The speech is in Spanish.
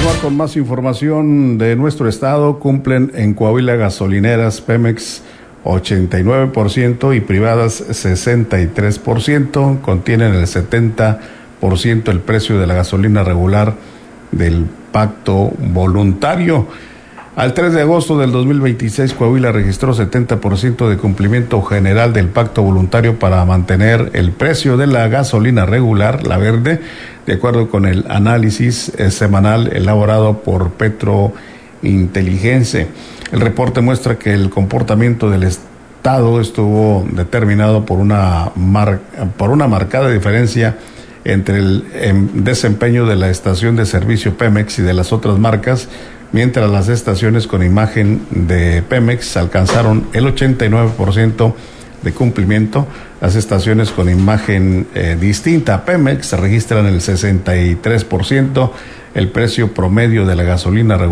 continuar con más información de nuestro estado. Cumplen en Coahuila gasolineras Pemex 89% y privadas 63%. Contienen el 70% el precio de la gasolina regular del pacto voluntario. Al 3 de agosto del 2026, Coahuila registró 70% de cumplimiento general del pacto voluntario para mantener el precio de la gasolina regular, la verde, de acuerdo con el análisis semanal elaborado por Petrointeligencia. El reporte muestra que el comportamiento del Estado estuvo determinado por una marcada diferencia entre el desempeño de la estación de servicio Pemex y de las otras marcas, mientras las estaciones con imagen de Pemex alcanzaron el 89% de cumplimiento. Las estaciones con imagen distinta a Pemex registran el 63%. El precio promedio de la gasolina regular